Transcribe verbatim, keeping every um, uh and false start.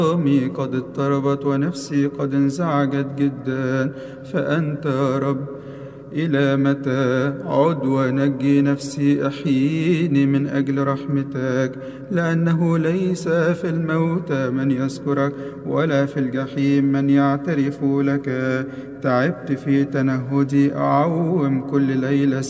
أمي قد اضطربت ونفسي قد انزعجت جدا، فأنت يا رب إلى متى؟ عد ونجي نفسي، أحييني من أجل رحمتك، لأنه ليس في الموت من يذكرك ولا في الجحيم من يعترف لك. تعبت في تنهدي، أعوم كل ليلة